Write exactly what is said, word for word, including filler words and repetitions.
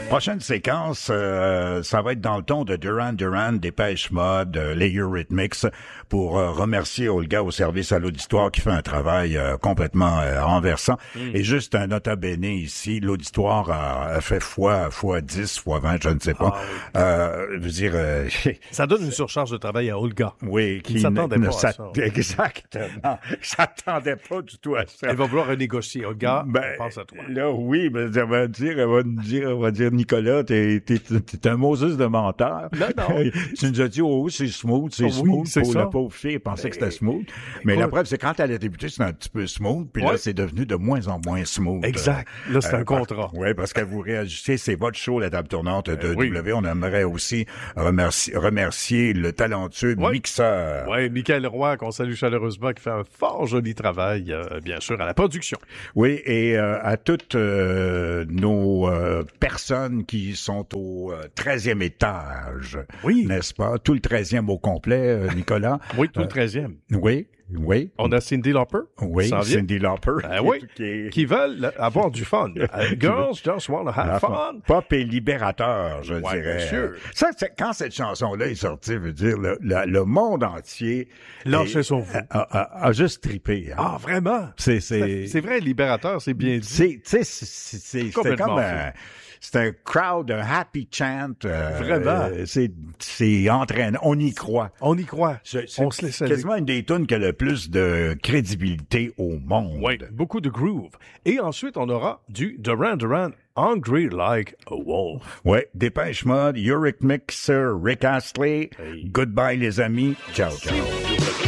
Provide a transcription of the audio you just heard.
Prochaine séquence, euh, ça va être dans le ton de Duran Duran, Dépêche Mode, euh, les Eurythmics, pour euh, remercier Olga au service à l'auditoire qui fait un travail euh, complètement euh, renversant. Mm. Et juste un nota bene ici, l'auditoire a, a fait fois fois dix, fois vingt, je ne sais pas. Ah, oui. euh, je veux dire, euh, ça donne une surcharge de travail à Olga. Oui, qui ne s'attendait pas à ça. Exactement. s'attendait pas du tout à ça. Elle va vouloir renégocier. Olga, ben, on pense à toi. Là, oui, ben, elle va dire, elle va nous dire, elle va dire, Nicolas, t'es, t'es, t'es un Moses de menteur. Non, non. Tu nous as dit, oh, c'est smooth, c'est oh, smooth. Oui, c'est pour ça. La pauvre fille, elle pensait que c'était smooth. Mais Écoute, la preuve, c'est quand elle a débuté, c'était un petit peu smooth, puis ouais. là, c'est devenu de moins en moins smooth. Exact. Là, c'est euh, un contrat. Oui, parce que vous réagissez, c'est votre show, la table tournante de euh, oui. W. On aimerait aussi remercier, remercier le talentueux ouais. mixeur. Oui, Michael Roy, qu'on salue chaleureusement, qui fait un fort joli travail, euh, bien sûr, à la production. Oui, et euh, à toutes euh, nos euh, personnes qui sont au euh, treizième étage. Oui. N'est-ce pas? Tout le treizième au complet, euh, Nicolas. Oui, tout le treizième. Euh, oui. Oui. On a Cyndi Lauper. Oui, Cyndi Lauper. Ben oui, qui, est... qui veulent avoir du fun. Girls just want to have fun. Pop et libérateur, je ouais, dirais. Bien sûr. Ça, c'est, quand cette chanson-là est sortie, veut dire, le, le, le monde entier... Lâchez son vous. A, a, a juste trippé. Hein. Ah, vraiment? C'est, c'est... c'est vrai, libérateur, c'est bien dit. C'est, tu sais, c'est, c'est, c'était comme un... C'est un crowd, un happy chant. Euh, Vraiment. Euh, c'est, c'est entraînant. On y croit. On y croit. C'est, c'est On se laisse quasiment aller. Une des tunes qui a le plus de crédibilité au monde. Oui, beaucoup de groove. Et ensuite, on aura du Duran Duran, Hungry Like a Wolf. Oui, Dépêche Mode, Eurythmics, Rick Astley. Hey. Goodbye les amis. Ciao, ciao.